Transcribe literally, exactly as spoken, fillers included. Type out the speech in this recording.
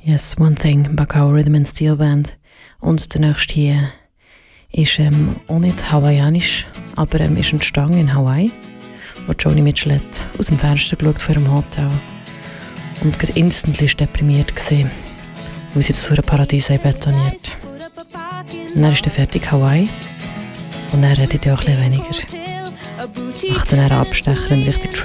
Yes, One Thing, Bacao Rhythm and Steel Band. Und der nächste hier ist ähm, auch nicht hawaiianisch, aber ähm, ist entstanden in Hawaii, wo Joni Mitchell hat aus dem Fenster geschaut vor dem Hotel und gerade instantly deprimiert gesehen, weil sie das so ein Paradies betoniert. Und dann ist er fertig Hawaii und dann redet er auch ein bisschen weniger. Macht dann einen Abstecher in Richtung